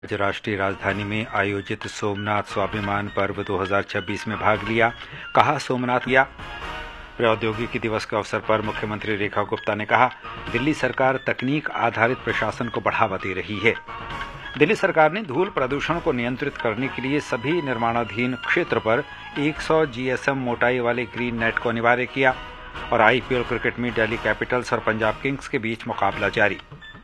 आज राष्ट्रीय राजधानी में आयोजित सोमनाथ स्वाभिमान पर्व 2026 में भाग लिया। कहा, सोमनाथ या प्रौद्योगिकी दिवस के अवसर पर मुख्यमंत्री रेखा गुप्ता ने कहा, दिल्ली सरकार तकनीक आधारित प्रशासन को बढ़ावा दे रही है। दिल्ली सरकार ने धूल प्रदूषण को नियंत्रित करने के लिए सभी निर्माणाधीन क्षेत्र पर 100 GSM मोटाई वाले ग्रीन नेट को अनिवार्य किया। और IPL क्रिकेट में दिल्ली कैपिटल्स और पंजाब किंग्स के बीच मुकाबला जारी।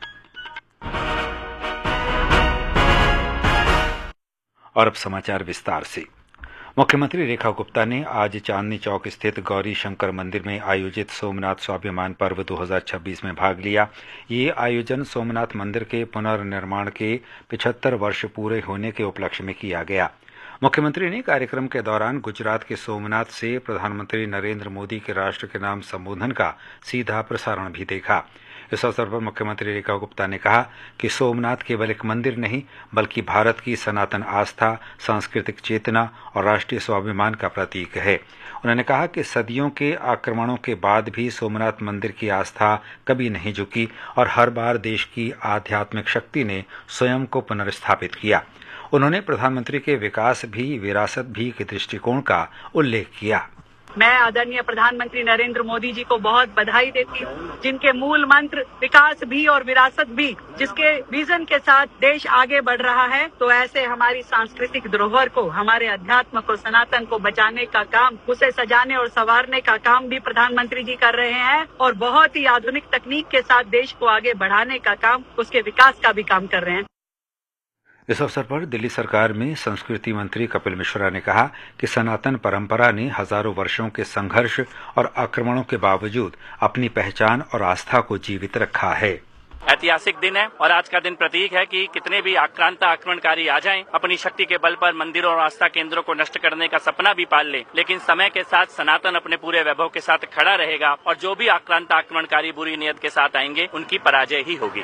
और अब समाचार विस्तार से। मुख्यमंत्री रेखा गुप्ता ने आज चांदनी चौक स्थित गौरी शंकर मंदिर में आयोजित सोमनाथ स्वाभिमान पर्व 2026 में भाग लिया। ये आयोजन सोमनाथ मंदिर के पुनर्निर्माण के 75 वर्ष पूरे होने के उपलक्ष्य में किया गया। मुख्यमंत्री ने कार्यक्रम के दौरान गुजरात के सोमनाथ से प्रधानमंत्री नरेंद्र मोदी के राष्ट्र के नाम संबोधन का सीधा प्रसारण भी देखा। इस अवसर पर मुख्यमंत्री रेखा गुप्ता ने कहा कि सोमनाथ केवल एक मंदिर नहीं, बल्कि भारत की सनातन आस्था, सांस्कृतिक चेतना और राष्ट्रीय स्वाभिमान का प्रतीक है। उन्होंने कहा कि सदियों के आक्रमणों के बाद भी सोमनाथ मंदिर की आस्था कभी नहीं झुकी और हर बार देश की आध्यात्मिक शक्ति ने स्वयं को पुनर्स्थापित किया। उन्होंने प्रधानमंत्री के विकास भी विरासत भी के दृष्टिकोण का उल्लेख किया। मैं आदरणीय प्रधानमंत्री नरेंद्र मोदी जी को बहुत बधाई देती हूँ, जिनके मूल मंत्र विकास भी और विरासत भी, जिसके विजन के साथ देश आगे बढ़ रहा है। तो ऐसे हमारी सांस्कृतिक धरोहर को, हमारे अध्यात्म को, सनातन को बचाने का काम, उसे सजाने और संवारने का काम भी प्रधानमंत्री जी कर रहे हैं और बहुत ही आधुनिक तकनीक के साथ देश को आगे बढ़ाने का काम, उसके विकास का भी काम कर रहे हैं। इस अवसर पर दिल्ली सरकार में संस्कृति मंत्री कपिल मिश्रा ने कहा कि सनातन परंपरा ने हजारों वर्षों के संघर्ष और आक्रमणों के बावजूद अपनी पहचान और आस्था को जीवित रखा है। ऐतिहासिक दिन है और आज का दिन प्रतीक है कि कितने भी आक्रांत आक्रमणकारी आ जाएं, अपनी शक्ति के बल पर मंदिरों और आस्था केंद्रों को नष्ट करने का सपना भी पाल ले, लेकिन समय के साथ सनातन अपने पूरे वैभव के साथ खड़ा रहेगा और जो भी आक्रांत आक्रमणकारी बुरी नीयत के साथ आएंगे, उनकी पराजय ही होगी।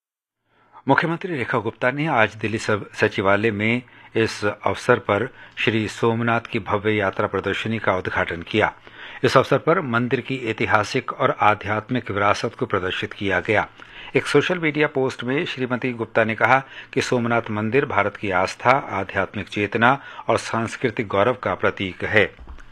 मुख्यमंत्री रेखा गुप्ता ने आज दिल्ली सचिवालय में इस अवसर पर श्री सोमनाथ की भव्य यात्रा प्रदर्शनी का उद्घाटन किया। इस अवसर पर मंदिर की ऐतिहासिक और आध्यात्मिक विरासत को प्रदर्शित किया गया। एक सोशल मीडिया पोस्ट में श्रीमती गुप्ता ने कहा कि सोमनाथ मंदिर भारत की आस्था, आध्यात्मिक चेतना और सांस्कृतिक गौरव का प्रतीक है।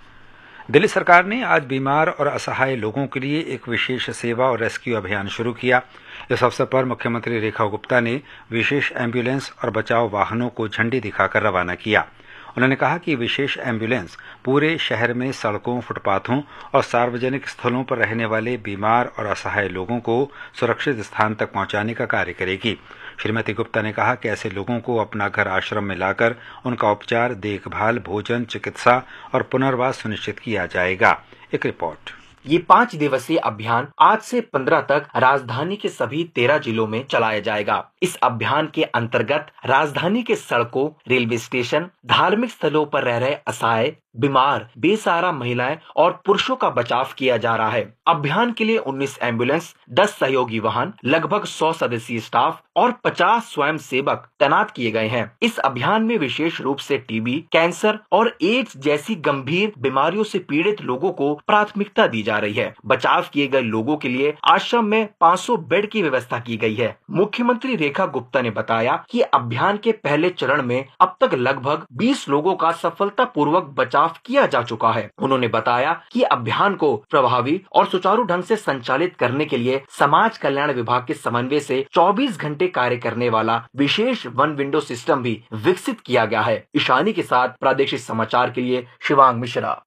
दिल्ली सरकार ने आज बीमार और असहाय लोगों के लिए एक विशेष सेवा और रेस्क्यू अभियान शुरू किया। इस अवसर पर मुख्यमंत्री रेखा गुप्ता ने विशेष एम्बुलेंस और बचाव वाहनों को झंडी दिखाकर रवाना किया। उन्होंने कहा कि विशेष एम्बुलेंस पूरे शहर में सड़कों, फुटपाथों और सार्वजनिक स्थलों पर रहने वाले बीमार और असहाय लोगों को सुरक्षित स्थान तक पहुंचाने का कार्य करेगी। श्रीमती गुप्ता ने कहा कि ऐसे लोगों को अपना घर आश्रम में लाकर उनका उपचार, देखभाल, भोजन, चिकित्सा और पुनर्वास सुनिश्चित किया जाएगा। एक रिपोर्ट। ये 5 दिवसीय अभियान आज से 15 तक राजधानी के सभी 13 जिलों में चलाया जाएगा। इस अभियान के अंतर्गत राजधानी के सड़कों, रेलवे स्टेशन, धार्मिक स्थलों पर रह रहे असहाय, बीमार, बेसहारा महिलाएं और पुरुषों का बचाव किया जा रहा है। अभियान के लिए 19 एम्बुलेंस, 10 सहयोगी वाहन, लगभग 100 सदस्यीय स्टाफ और 50 स्वयं सेवक तैनात किए गए हैं। इस अभियान में विशेष रूप से टीबी, कैंसर और एड्स जैसी गंभीर बीमारियों से पीड़ित लोगों को प्राथमिकता दी जा रही है। बचाव किए गए लोगों के लिए आश्रम में 500 बेड की व्यवस्था की गई है। मुख्यमंत्री रेखा गुप्ता ने बताया कि अभियान के पहले चरण में अब तक लगभग 20 लोगों का सफलतापूर्वक बचाव किया जा चुका है। उन्होंने बताया कि अभियान को प्रभावी और सुचारू ढंग से संचालित करने के लिए समाज कल्याण विभाग के समन्वय से 24 घंटे कार्य करने वाला विशेष वन विंडो सिस्टम भी विकसित किया गया है। ईशानी के साथ प्रादेशिक समाचार के लिए शिवांग मिश्रा।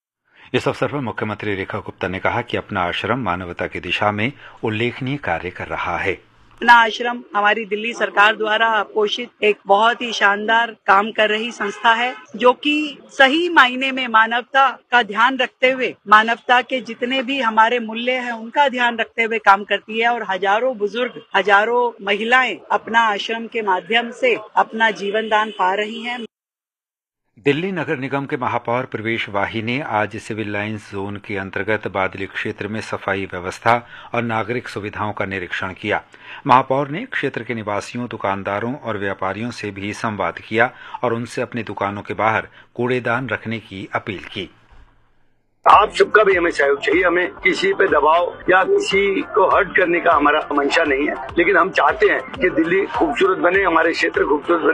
इस अवसर पर मुख्यमंत्री रेखा गुप्ता ने कहा कि अपना आश्रम मानवता की दिशा में उल्लेखनीय कार्य कर रहा है। अपना आश्रम हमारी दिल्ली सरकार द्वारा पोषित एक बहुत ही शानदार काम कर रही संस्था है, जो कि सही मायने में मानवता का ध्यान रखते हुए, मानवता के जितने भी हमारे मूल्य हैं उनका ध्यान रखते हुए काम करती है। और हजारों बुजुर्ग, हजारों महिलाएं अपना आश्रम के माध्यम से अपना जीवन दान पा रही हैं। दिल्ली नगर निगम के महापौर प्रवेश वाही ने आज सिविल लाइंस जोन के अंतर्गत बादली क्षेत्र में सफाई व्यवस्था और नागरिक सुविधाओं का निरीक्षण किया। महापौर ने क्षेत्र के निवासियों, दुकानदारों और व्यापारियों से भी संवाद किया और उनसे अपनी दुकानों के बाहर कूड़ेदान रखने की अपील की। आप सबका भी हमें सहयोग चाहिए। हमें किसी पे दबाव या किसी को हर्ट करने का हमारा मंशा नहीं है, लेकिन हम चाहते हैं कि दिल्ली खूबसूरत बने, हमारे क्षेत्र खूबसूरत बने।